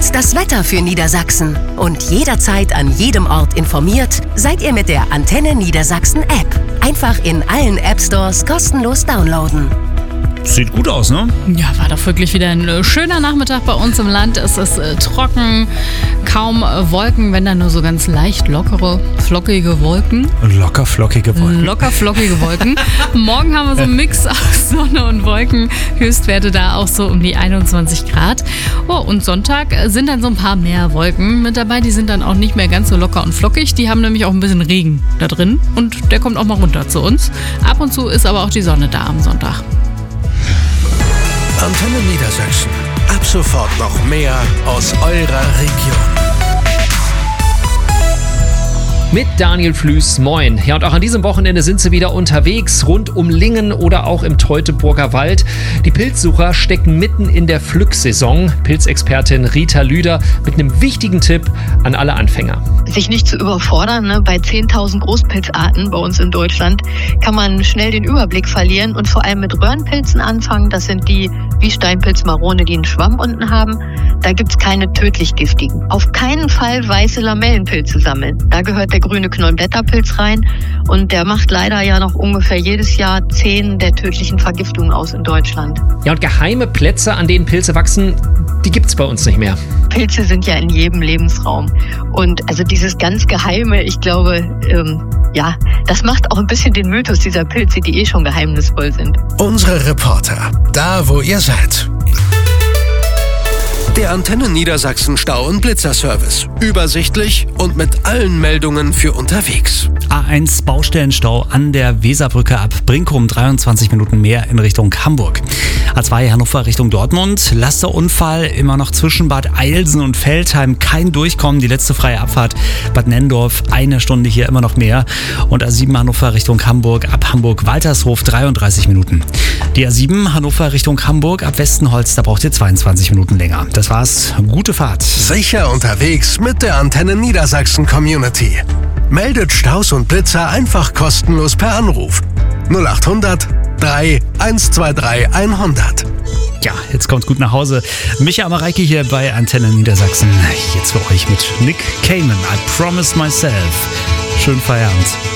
Jetzt das Wetter für Niedersachsen. Und jederzeit an jedem Ort informiert seid ihr mit der Antenne Niedersachsen App. Einfach in allen App-Stores kostenlos downloaden. Sieht gut aus, ne? Ja, war doch wirklich wieder ein schöner Nachmittag bei uns im Land. Es ist trocken, kaum Wolken, wenn dann nur so ganz leicht lockere, flockige Wolken. Locker-flockige Wolken. Morgen haben wir so einen Mix aus Sonne und Wolken. Höchstwerte da auch so um die 21 Grad. Oh, und Sonntag sind dann so ein paar mehr Wolken mit dabei. Die sind dann auch nicht mehr ganz so locker und flockig. Die haben nämlich auch ein bisschen Regen da drin. Und der kommt auch mal runter zu uns. Ab und zu ist aber auch die Sonne da am Sonntag. Antenne Niedersachsen. Ab sofort noch mehr aus eurer Region. Mit Daniel Flüß, moin. Ja, und auch an diesem Wochenende sind sie wieder unterwegs, rund um Lingen oder auch im Teutoburger Wald. Die Pilzsucher stecken mitten in der Pflücksaison. Pilzexpertin Rita Lüder mit einem wichtigen Tipp an alle Anfänger. Sich nicht zu überfordern, ne? Bei 10.000 Großpilzarten bei uns in Deutschland kann man schnell den Überblick verlieren und vor allem mit Röhrenpilzen anfangen. Das sind die wie Steinpilz Marone, die einen Schwamm unten haben. Da gibt's keine tödlich giftigen. Auf keinen Fall weiße Lamellenpilze sammeln. Da gehört der grüne Knollblätterpilz rein und der macht leider ja noch ungefähr jedes Jahr 10 der tödlichen Vergiftungen aus in Deutschland. Ja, und geheime Plätze, an denen Pilze wachsen, die gibt's bei uns nicht mehr. Pilze sind ja in jedem Lebensraum und also dieses ganz Geheime, ich glaube, das macht auch ein bisschen den Mythos dieser Pilze, die schon geheimnisvoll sind. Unsere Reporter, da wo ihr seid. Der Antenne Niedersachsen Stau- und Blitzerservice. Übersichtlich und mit allen Meldungen für unterwegs. A1 Baustellenstau an der Weserbrücke ab Brinkum, 23 Minuten mehr in Richtung Hamburg. A2 Hannover Richtung Dortmund, Lasterunfall immer noch zwischen Bad Eilsen und Veltheim, kein Durchkommen, die letzte freie Abfahrt Bad Nenndorf, 1 Stunde hier immer noch mehr. Und A7 Hannover Richtung Hamburg, ab Hamburg-Waltershof 33 Minuten. Die A7 Hannover Richtung Hamburg, ab Westenholz, da braucht ihr 22 Minuten länger. Das war's, gute Fahrt. Sicher unterwegs mit der Antenne Niedersachsen Community. Meldet Staus und Blitzer einfach kostenlos per Anruf. 0800 3 123 100. Ja, jetzt kommt's gut nach Hause. Micha Amareike hier bei Antenne Niedersachsen. Jetzt für euch mit Nick Cayman. I Promise Myself. Schönen Feierabend.